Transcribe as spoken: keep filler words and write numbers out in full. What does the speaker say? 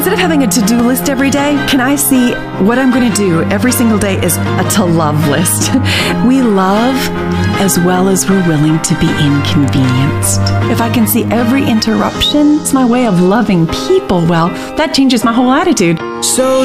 Instead of having a to-do list every day, can I see what I'm going to do every single day is a to-love list? We love as well as we're willing to be inconvenienced. If I can see every interruption, it's my way of loving people, well, that changes my whole attitude. So